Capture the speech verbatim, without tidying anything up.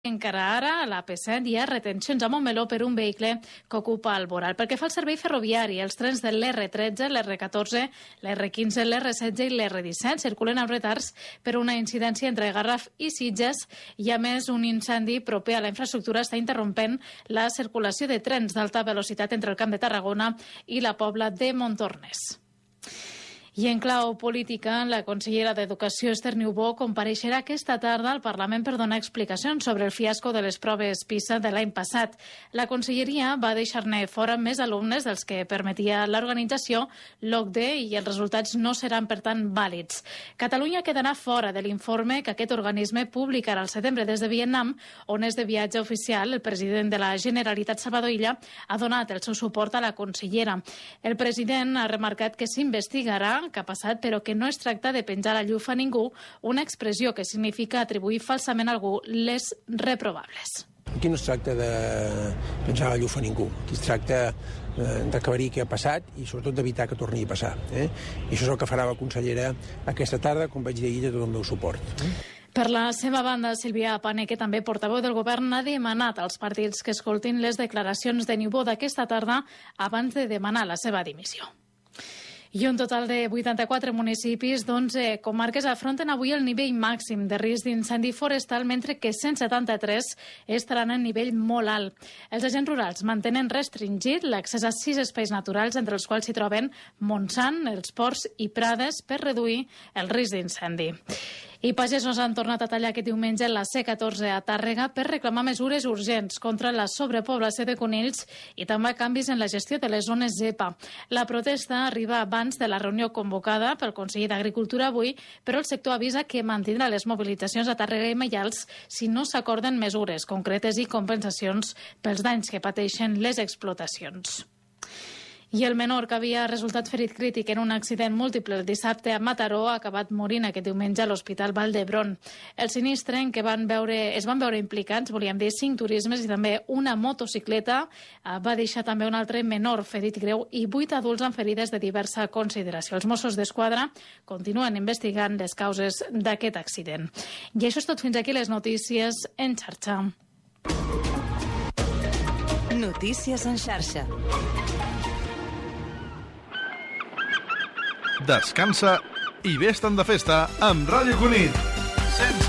Encara ara, a l'A P set hi ha retencions a Montmeló per un vehicle que ocupa el voral. Pel que fa al servei ferroviari, els trens de l'R tretze, l'R catorze, l'R quinze, l'R setze i l'R disset circulen amb retards per una incidència entre Garraf i Sitges i, a més, un incendi proper a la infraestructura està interrompent la circulació de trens d'alta velocitat entre el Camp de Tarragona i la Pobla de Montornès. I en clau política, la consellera d'Educació, Esther Niubó, compareixerà aquesta tarda al Parlament per donar explicacions sobre el fiasco de les proves PISA de l'any passat. La conselleria va deixar-ne fora més alumnes dels que permetia l'organització, l'O C D E, i els resultats no seran, per tant, vàlids. Catalunya quedarà fora de l'informe que aquest organisme publicarà al setembre des de Vietnam, on és de viatge oficial. El president de la Generalitat, Salvador Illa, ha donat el seu suport a la consellera. El president ha remarcat que s'investigarà que ha passat, però que no es tracta de penjar la llufa a ningú, una expressió que significa atribuir falsament a algú les reprovables. Aquí no es tracta de penjar la llufa a ningú. Aquí es tracta d'aclarir què ha passat i sobretot d'evitar que torni a passar. Eh? I això és el que farà la consellera aquesta tarda, com vaig dir ahir, de tot el meu suport. Eh? Per la seva banda, Sílvia Paneque, també portaveu del govern, ha demanat als partits que escoltin les declaracions de Niubó d'aquesta tarda abans de demanar la seva dimissió. I un total de vuitanta-quatre municipis d'onze comarques afronten avui el nivell màxim de risc d'incendi forestal, mentre que cent setanta-tres estaran en nivell molt alt. Els agents rurals mantenen restringit l'accés a sis espais naturals, entre els quals s'hi troben Montsant, els Ports i Prades, per reduir el risc d'incendi. I pagesos han tornat a tallar aquest diumenge la C catorze a Tàrrega per reclamar mesures urgents contra la sobrepoblació de conills i també canvis en la gestió de les zones zepa. La protesta arriba abans de la reunió convocada pel conseller d'Agricultura avui, però el sector avisa que mantindrà les mobilitzacions a Tàrrega i Maials si no s'acorden mesures concretes i compensacions pels danys que pateixen les explotacions. I el menor, que havia resultat ferit crític en un accident múltiple el dissabte a Mataró, ha acabat morint aquest diumenge a l'Hospital Vall d'Hebron. El sinistre en què van veure, es van veure implicats, volíem dir, cinc turismes i també una motocicleta, va deixar també un altre menor ferit greu i vuit adults amb ferides de diversa consideració. Els Mossos d'Esquadra continuen investigant les causes d'aquest accident. I això és tot, fins aquí les notícies en xarxa. Notícies en xarxa. Descansa i vés-te'n de festa amb Ràdio Cunit.